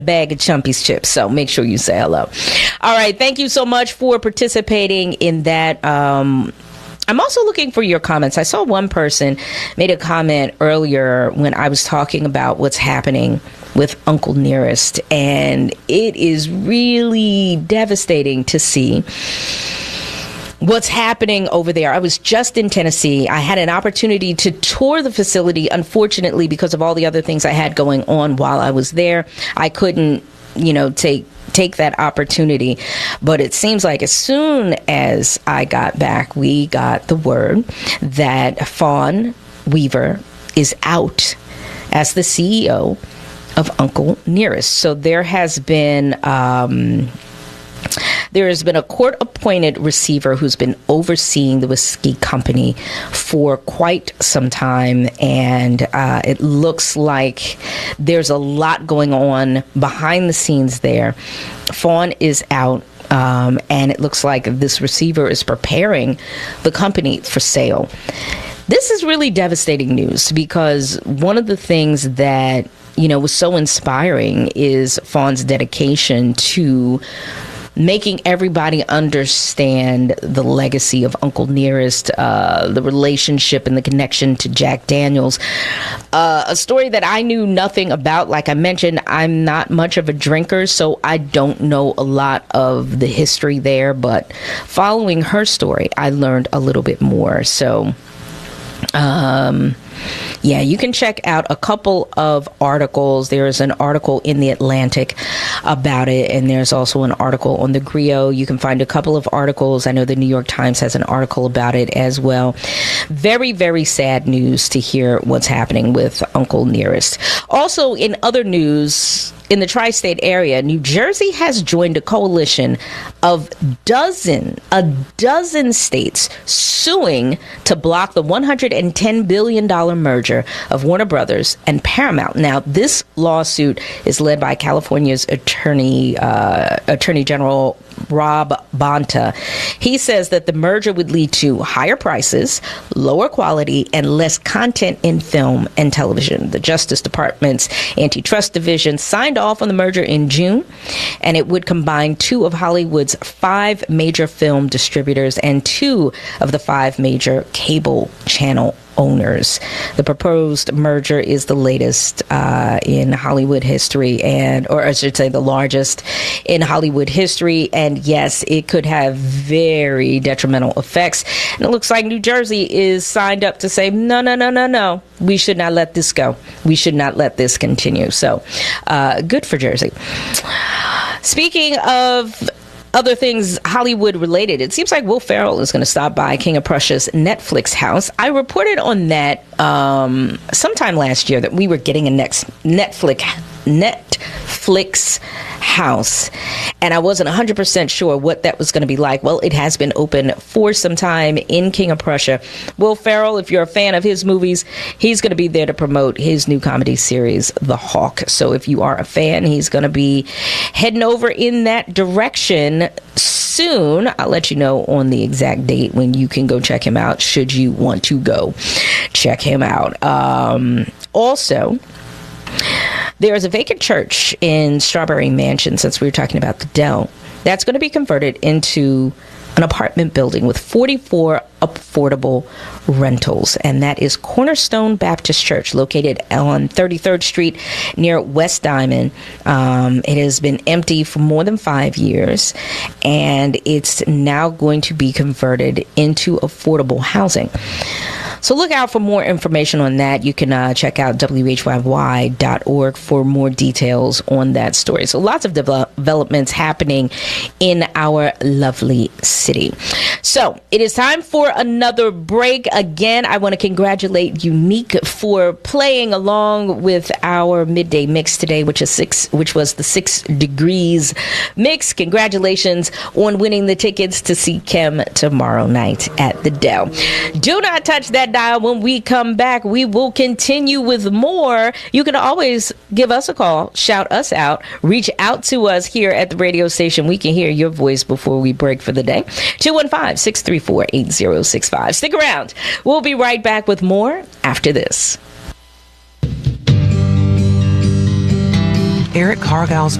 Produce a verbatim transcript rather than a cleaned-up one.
bag of Chumpy's chips, so make sure you say hello. All right, thank you so much for participating in that. Um, I'm also looking for your comments. I saw one person made a comment earlier when I was talking about what's happening with Uncle Nearest, and it is really devastating to see what's happening over there. I was just in Tennessee. I had an opportunity to tour the facility. Unfortunately, because of all the other things I had going on while I was there, I couldn't, you know, take take that opportunity. But it seems like as soon as I got back, we got the word that Fawn Weaver is out as the C E O of Uncle Nearest. So there has been um There has been a court-appointed receiver who's been overseeing the whiskey company for quite some time, and uh, it looks like there's a lot going on behind the scenes there. Fawn is out, um, and it looks like this receiver is preparing the company for sale. This is really devastating news because one of the things that, you know, was so inspiring is Fawn's dedication to making everybody understand the legacy of Uncle Nearest, uh, the relationship and the connection to Jack Daniels. Uh, a story that I knew nothing about. Like I mentioned, I'm not much of a drinker, so I don't know a lot of the history there. But following her story, I learned a little bit more. So, um... yeah, you can check out a couple of articles. There's an article in The Atlantic about it, and there's also an article on the Griot. You can find a couple of articles. I know the New York Times has an article about it as well. Very, very sad news to hear what's happening with Uncle Nearest. Also, in other news, in the tri-state area, New Jersey has joined a coalition of dozen, a dozen states suing to block the one hundred ten billion dollars merger of Warner Brothers and Paramount. Now, this lawsuit is led by California's Attorney uh, Attorney General Rob Bonta. He says that the merger would lead to higher prices, lower quality, and less content in film and television. The Justice Department's Antitrust Division signed off on the merger in June, and it would combine two of Hollywood's five major film distributors and two of the five major cable channel owners. The proposed merger is the latest uh, in Hollywood history, and or I should say the largest in Hollywood history. And yes, it could have very detrimental effects. And it looks like New Jersey is signed up to say, no, no, no, no, no. We should not let this go. We should not let this continue. So uh, good for Jersey. Speaking of other things Hollywood related, it seems like Will Ferrell is going to stop by King of Prussia's Netflix house. I reported on that um, sometime last year that we were getting a next Netflix Netflix house, and I wasn't one hundred percent sure what that was going to be like. Well, it has been open for some time in King of Prussia. Will Ferrell, if you're a fan of his movies, he's going to be there to promote his new comedy series, The Hawk. So if you are a fan, he's going to be heading over in that direction soon. I'll let you know on the exact date when you can go check him out, should you want to go check him out. Um, also, there is a vacant church in Strawberry Mansion, since we were talking about the Dell, that's going to be converted into an apartment building with forty-four affordable rentals, and that is Cornerstone Baptist Church, located on thirty-third Street near West Diamond. Um, it has been empty for more than five years, and it's now going to be converted into affordable housing. So look out for more information on that. You can uh, check out W H Y Y dot org for more details on that story. So lots of develop- developments happening in our lovely city. So it is time for another break. Again, I want to congratulate Unique for playing along with our midday mix today, which is six, which was the Six Degrees mix. Congratulations on winning the tickets to see Kim tomorrow night at the Dell. Do not touch that dial. When we come back, we will continue with more. You can always give us a call, shout us out, reach out to us here at the radio station. We can hear your voice before we break for the day. two one five, six three four, eight zero six five. Stick around. We'll be right back with more after this. Eric Cargill's